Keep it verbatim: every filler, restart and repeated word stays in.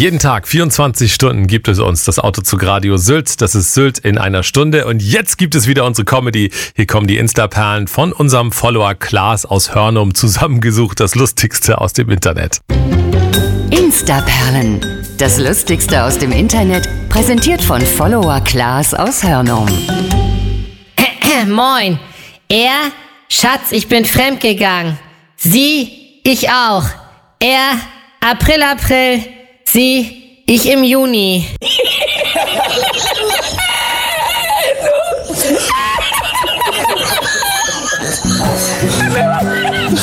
Jeden Tag, vierundzwanzig Stunden gibt es uns das Auto zu Radio Sylt. Das ist Sylt in einer Stunde. Und jetzt gibt es wieder unsere Comedy. Hier kommen die Insta-Perlen von unserem Follower Klaas aus Hörnum, zusammengesucht, das Lustigste aus dem Internet. Insta-Perlen, das Lustigste aus dem Internet, präsentiert von Follower Klaas aus Hörnum. Moin. Er, Schatz, ich bin fremdgegangen. Sie, ich auch. Er, April, April. Sie, ich im Juni.